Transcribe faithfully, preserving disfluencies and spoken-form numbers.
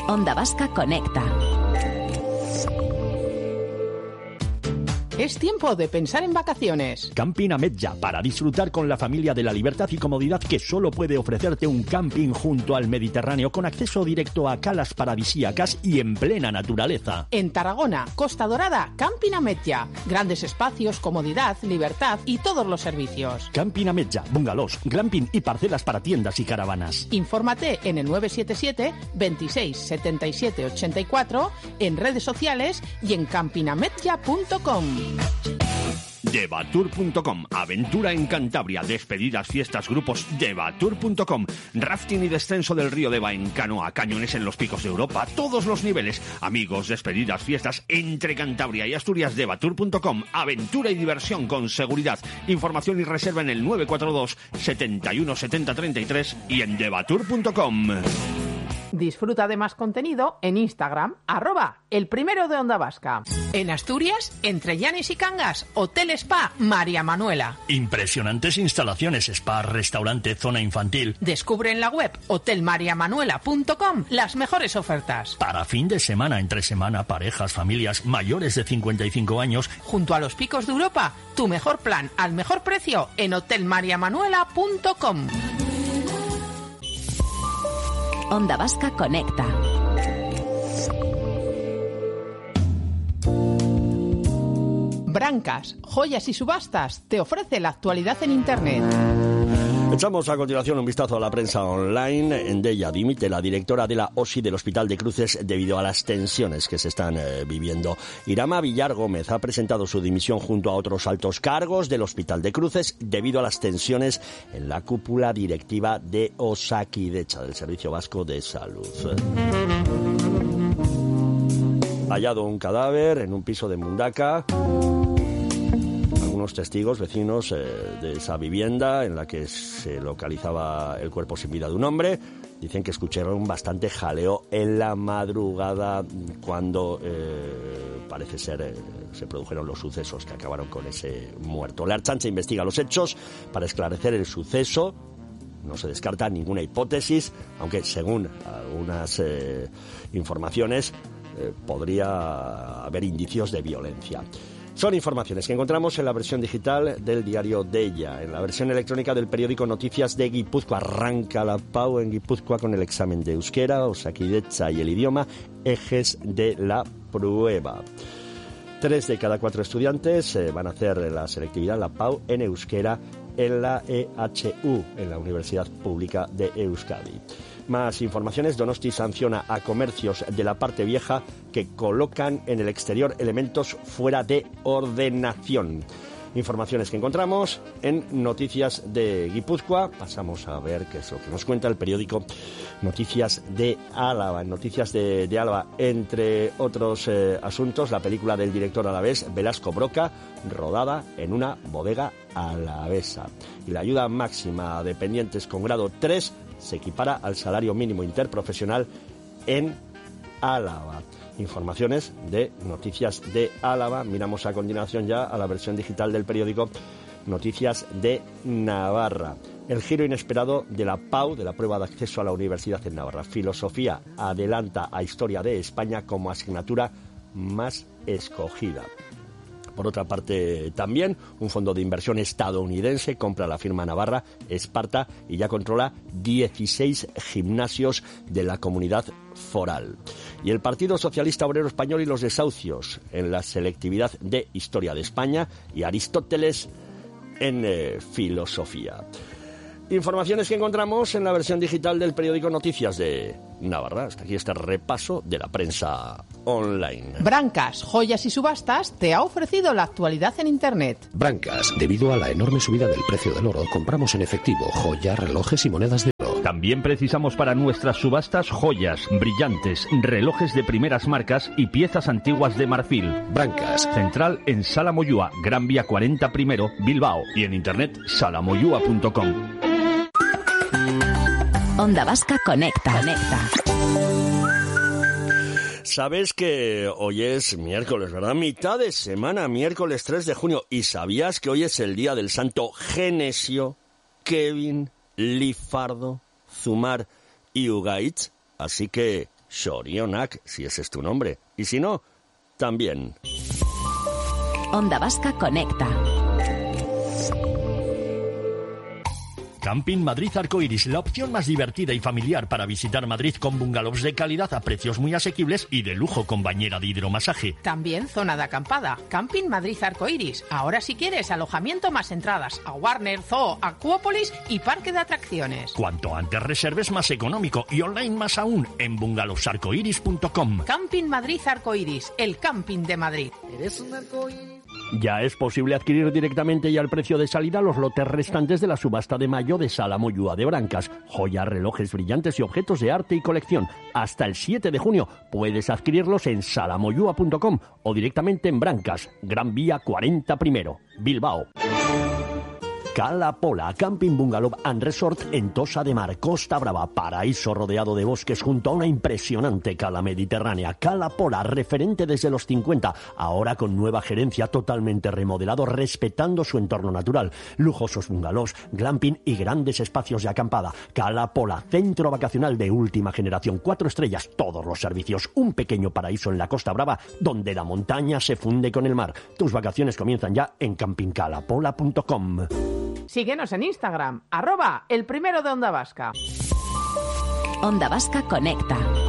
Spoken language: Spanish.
Onda Vasca Conecta. Es tiempo de pensar en vacaciones. Camping Ametlla, para disfrutar con la familia de la libertad y comodidad que solo puede ofrecerte un camping junto al Mediterráneo, con acceso directo a calas paradisíacas y en plena naturaleza. En Tarragona, Costa Dorada, Camping Ametlla. Grandes espacios, comodidad, libertad y todos los servicios. Camping Ametlla, bungalows, glamping y parcelas para tiendas y caravanas. Infórmate en el nueve siete siete, veintiséis, setenta y siete, ochenta y cuatro, en redes sociales y en camping ametlla punto com. Devatur punto com, aventura en Cantabria, despedidas, fiestas, grupos. Devatur punto com, rafting y descenso del río Deva en canoa, cañones en los picos de Europa, todos los niveles. Amigos, despedidas, fiestas entre Cantabria y Asturias. Devatur punto com, aventura y diversión con seguridad. Información y reserva en el nueve cuatro dos, setenta y uno, setenta, treinta y tres y en devatur punto com. Disfruta de más contenido en Instagram, arroba el primero de Onda Vasca. En Asturias, entre Llanes y Cangas, Hotel Spa María Manuela. Impresionantes instalaciones, spa, restaurante, zona infantil. Descubre en la web hotel maría manuela punto com las mejores ofertas. Para fin de semana, entre semana, parejas, familias mayores de cincuenta y cinco años. Junto a los picos de Europa, tu mejor plan al mejor precio en hotel maría manuela punto com. Onda Vasca Conecta. Brancas, Joyas y Subastas te ofrece la actualidad en Internet. Echamos a continuación un vistazo a la prensa online. Endella dimite la directora de la O S I del Hospital de Cruces debido a las tensiones que se están eh, viviendo. Irama Villar Gómez ha presentado su dimisión junto a otros altos cargos del Hospital de Cruces debido a las tensiones en la cúpula directiva de Osakidetza, del Servicio Vasco de Salud. Hallado un cadáver en un piso de Mundaka. Algunos testigos, vecinos eh, de esa vivienda en la que se localizaba el cuerpo sin vida de un hombre, dicen que escucharon bastante jaleo en la madrugada cuando eh, parece ser eh, se produjeron los sucesos que acabaron con ese muerto. La Ertzaintza investiga los hechos para esclarecer el suceso. No se descarta ninguna hipótesis, aunque según algunas eh, informaciones eh, podría haber indicios de violencia. Son informaciones que encontramos en la versión digital del diario Deia. En la versión electrónica del periódico Noticias de Guipúzcoa arranca la P A U en Guipúzcoa con el examen de euskera, Osakidetza y el idioma, ejes de la prueba. Tres de cada cuatro estudiantes eh, van a hacer la selectividad, la P A U, en euskera en la E H U, en la Universidad Pública de Euskadi. Más informaciones. Donosti sanciona a comercios de la parte vieja que colocan en el exterior elementos fuera de ordenación. Informaciones que encontramos en Noticias de Guipúzcoa. Pasamos a ver qué es lo que nos cuenta el periódico Noticias de Álava. En Noticias de, de Álava, entre otros eh, asuntos, la película del director alavés Velasco Broca, rodada en una bodega alavesa. Y la ayuda máxima a dependientes con grado tres se equipara al salario mínimo interprofesional en Álava. Informaciones de Noticias de Álava. Miramos a continuación ya a la versión digital del periódico Noticias de Navarra. El giro inesperado de la P A U, de la prueba de acceso a la universidad en Navarra. Filosofía adelanta a Historia de España como asignatura más escogida. Por otra parte, también un fondo de inversión estadounidense compra la firma navarra Esparta y ya controla dieciséis gimnasios de la comunidad foral. Y el Partido Socialista Obrero Español y los desahucios en la selectividad de Historia de España y Aristóteles en eh, Filosofía. Informaciones que encontramos en la versión digital del periódico Noticias de Navarra. Hasta aquí este repaso de la prensa online. Brancas, Joyas y Subastas te ha ofrecido la actualidad en Internet. Brancas, debido a la enorme subida del precio del oro, compramos en efectivo joyas, relojes y monedas de oro. También precisamos para nuestras subastas joyas, brillantes, relojes de primeras marcas y piezas antiguas de marfil. Brancas. Central en Sala Moyúa, Gran Vía cuarenta primero, Bilbao. Y en internet salamoyúa punto com. Onda Vasca Conecta. Conecta. Sabes que hoy es miércoles, ¿verdad? Mitad de semana, miércoles tres de junio. ¿Y sabías que hoy es el día del santo Genesio, Kevin, Lifardo, Zumar y Ugaitz? Así que Sorionak, si ese es tu nombre. Y si no, también. Onda Vasca Conecta. Camping Madrid Arcoiris, la opción más divertida y familiar para visitar Madrid con bungalows de calidad a precios muy asequibles y de lujo con bañera de hidromasaje. También zona de acampada. Camping Madrid Arcoiris. Ahora si quieres alojamiento más entradas a Warner, Zoo, Acuópolis y parque de atracciones. Cuanto antes reserves más económico y online más aún en bungalows arcoiris punto com. Camping Madrid Arcoiris, el camping de Madrid. Eres un arcoíris. Ya es posible adquirir directamente y al precio de salida los lotes restantes de la subasta de mayo de Sala Moyúa de Brancas. Joyas, relojes brillantes y objetos de arte y colección. Hasta el siete de junio puedes adquirirlos en sala moyúa punto com o directamente en Brancas, Gran Vía cuarenta primero, Bilbao. Cala Pola, Camping Bungalow and Resort en Tossa de Mar, Costa Brava, paraíso rodeado de bosques junto a una impresionante cala mediterránea. Cala Pola, referente desde los cincuenta, ahora con nueva gerencia, totalmente remodelado, respetando su entorno natural. Lujosos bungalows, glamping y grandes espacios de acampada. Cala Pola, centro vacacional de última generación, cuatro estrellas, todos los servicios. Un pequeño paraíso en la Costa Brava, donde la montaña se funde con el mar. Tus vacaciones comienzan ya en camping cala pola punto com. Síguenos en Instagram, arroba el primero de Onda Vasca. Onda Vasca Conecta.